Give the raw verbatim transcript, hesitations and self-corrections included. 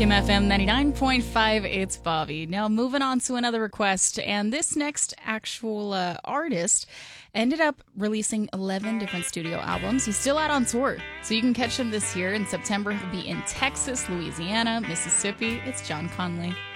Kim F M ninety-nine point five, it's Bobby. Now moving on to another request, and this next actual uh, artist ended up releasing eleven different studio albums. He's still out on tour, so you can catch him this year. In September, he'll be in Texas, Louisiana, Mississippi. It's John Conley.